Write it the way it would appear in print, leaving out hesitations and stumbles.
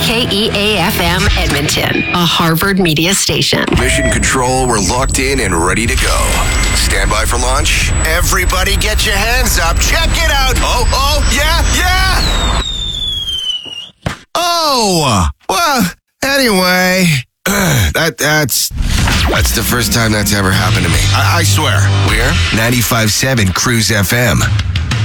KEA-FM Edmonton, a Harvard media station. Mission Control, we're locked in and ready to go. Stand by for launch. Everybody get your hands up. Check it out. Oh, yeah. Oh, well, anyway, that's the first time that's ever happened to me. I swear. We're 95.7 Cruise FM.